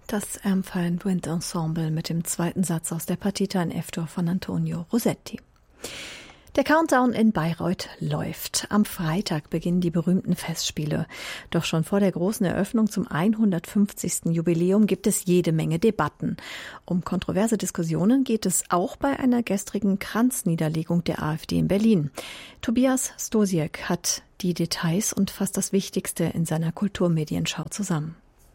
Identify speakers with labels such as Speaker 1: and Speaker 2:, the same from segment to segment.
Speaker 1: Das Amphion Wind Ensemble mit dem zweiten Satz aus der Partita in F-Dur von Antonio Rossetti. Der Countdown in Bayreuth läuft. Am Freitag beginnen die berühmten Festspiele. Doch schon vor der großen Eröffnung zum 150. Jubiläum gibt es jede Menge Debatten. Um kontroverse Diskussionen geht es auch bei einer gestrigen Kranzniederlegung der AfD in Berlin. Tobias Stosiek hat die Details und fasst das Wichtigste in seiner Kulturmedienschau zusammen.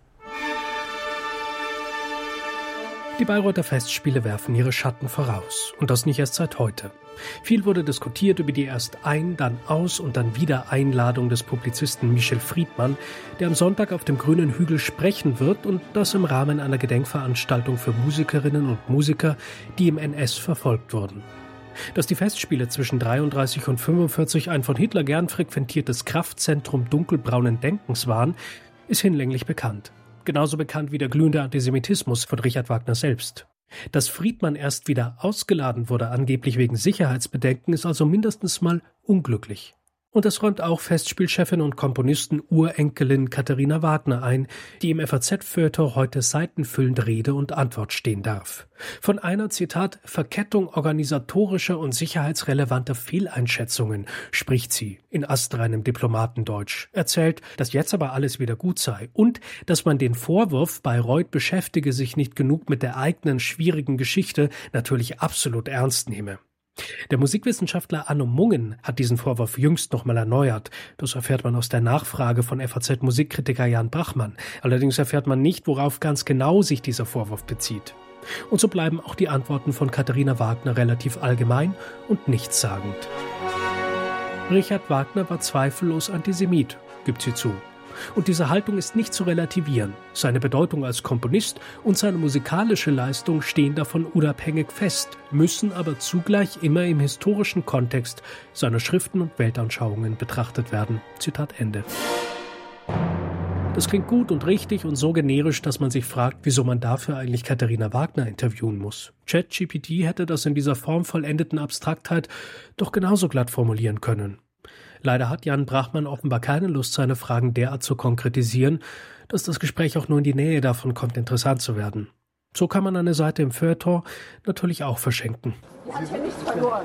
Speaker 2: Die Bayreuther Festspiele werfen ihre Schatten voraus. Und das nicht erst seit heute. Viel wurde diskutiert über die erst dann aus und dann wieder Einladung des Publizisten Michel Friedmann, der am Sonntag auf dem Grünen Hügel sprechen wird und das im Rahmen einer Gedenkveranstaltung für Musikerinnen und Musiker, die im NS verfolgt wurden. Dass die Festspiele zwischen 33 und 45 ein von Hitler gern frequentiertes Kraftzentrum dunkelbraunen Denkens waren, ist hinlänglich bekannt. Genauso bekannt wie der glühende Antisemitismus von Richard Wagner selbst. Dass Friedmann erst wieder ausgeladen wurde, angeblich wegen Sicherheitsbedenken, ist also mindestens mal unglücklich. Und das räumt auch Festspielchefin und Komponisten-Urenkelin Katharina Wagner ein, die im FAZ-Feuilleton heute seitenfüllend Rede und Antwort stehen darf. Von einer, Zitat, Verkettung organisatorischer und sicherheitsrelevanter Fehleinschätzungen spricht sie in astreinem Diplomatendeutsch, erzählt, dass jetzt aber alles wieder gut sei und dass man den Vorwurf, Bayreuth beschäftige sich nicht genug mit der eigenen schwierigen Geschichte, natürlich absolut ernst nehme. Der Musikwissenschaftler Anno Mungen hat diesen Vorwurf jüngst nochmal erneuert. Das erfährt man aus der Nachfrage von FAZ-Musikkritiker Jan Brachmann. Allerdings erfährt man nicht, worauf ganz genau sich dieser Vorwurf bezieht. Und so bleiben auch die Antworten von Katharina Wagner relativ allgemein und nichtssagend. Richard Wagner war zweifellos Antisemit, gibt sie zu. Und diese Haltung ist nicht zu relativieren. Seine Bedeutung als Komponist und seine musikalische Leistung stehen davon unabhängig fest, müssen aber zugleich immer im historischen Kontext seiner Schriften und Weltanschauungen betrachtet werden. Zitat Ende. Das klingt gut und richtig und so generisch, dass man sich fragt, wieso man dafür eigentlich Katharina Wagner interviewen muss. ChatGPT hätte das in dieser formvollendeten Abstraktheit doch genauso glatt formulieren können. Leider hat Jan Brachmann offenbar keine Lust, seine Fragen derart zu konkretisieren, dass das Gespräch auch nur in die Nähe davon kommt, interessant zu werden. So kann man eine Seite im Feuilleton natürlich auch verschenken.
Speaker 3: Ihr habt ja nichts verloren.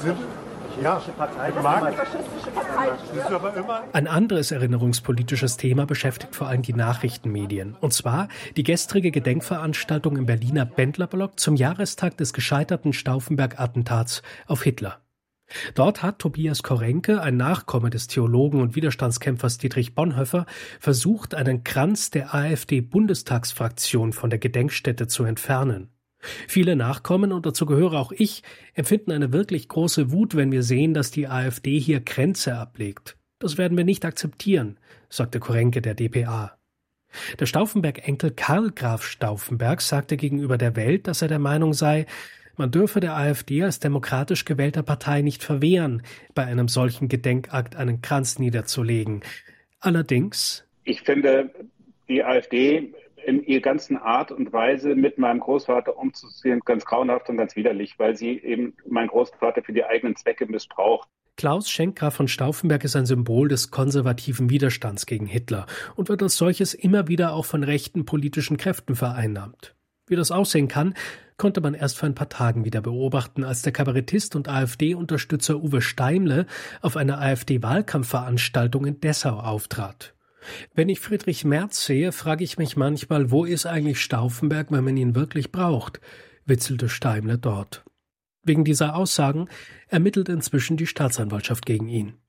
Speaker 2: Ein anderes erinnerungspolitisches Thema beschäftigt vor allem die Nachrichtenmedien. Und zwar die gestrige Gedenkveranstaltung im Berliner Bendlerblock zum Jahrestag des gescheiterten Stauffenberg-Attentats auf Hitler. Dort hat Tobias Korenke, ein Nachkomme des Theologen und Widerstandskämpfers Dietrich Bonhoeffer, versucht, einen Kranz der AfD-Bundestagsfraktion von der Gedenkstätte zu entfernen. Viele Nachkommen, und dazu gehöre auch ich, empfinden eine wirklich große Wut, wenn wir sehen, dass die AfD hier Kränze ablegt. Das werden wir nicht akzeptieren, sagte Korenke der dpa. Der Stauffenberg-Enkel Karl Graf Stauffenberg sagte gegenüber der Welt, dass er der Meinung sei, man dürfe der AfD als demokratisch gewählter Partei nicht verwehren, bei einem solchen Gedenkakt einen Kranz niederzulegen. Allerdings:
Speaker 4: Ich finde die AfD in ihrer ganzen Art und Weise mit meinem Großvater umzugehen ganz grauenhaft und ganz widerlich, weil sie eben meinen Großvater für die eigenen Zwecke missbraucht.
Speaker 2: Klaus Schenk Graf von Stauffenberg ist ein Symbol des konservativen Widerstands gegen Hitler und wird als solches immer wieder auch von rechten politischen Kräften vereinnahmt. Wie das aussehen kann, konnte man erst vor ein paar Tagen wieder beobachten, als der Kabarettist und AfD-Unterstützer Uwe Steimle auf einer AfD-Wahlkampfveranstaltung in Dessau auftrat. Wenn ich Friedrich Merz sehe, frage ich mich manchmal, wo ist eigentlich Stauffenberg, wenn man ihn wirklich braucht, witzelte Steimle dort. Wegen dieser Aussagen ermittelt inzwischen die Staatsanwaltschaft gegen ihn.